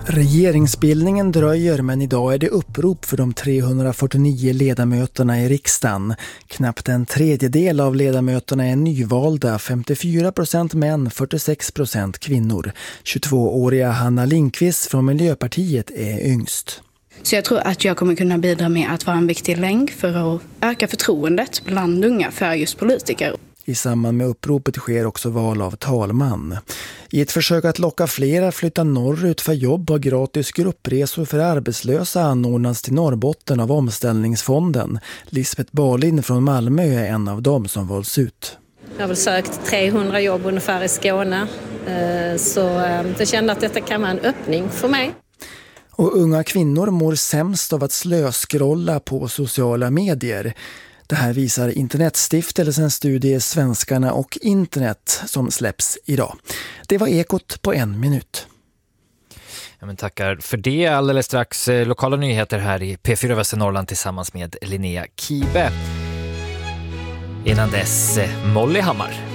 Regeringsbildningen dröjer, men idag är det upprop för de 349 ledamöterna i riksdagen. Knappt en tredjedel av ledamöterna är nyvalda, 54% män, 46% kvinnor. 22-åriga Hanna Lindqvist från Miljöpartiet är yngst. Så jag tror att jag kommer kunna bidra med att vara en viktig länk för att öka förtroendet bland unga för just politiker. I samband med uppropet sker också val av talman. I ett försök att locka fler att flytta norrut för jobb har gratis gruppresor för arbetslösa anordnats till Norrbotten av Omställningsfonden. Lisbeth Barlin från Malmö är en av dem som valts ut. Jag har väl sökt 300 jobb ungefär i Skåne, så jag kände att detta kan vara en öppning för mig. Och unga kvinnor mår sämst av att slöskrolla på sociala medier. Det här visar Internetstiftelsens studie Svenskarna och internet som släpps idag. Det var Ekot på 1 minut. Ja, men tackar för det. Alldeles strax lokala nyheter här i P4 Västernorrland tillsammans med Linnea Kibe. Innan dess Molly Hammar.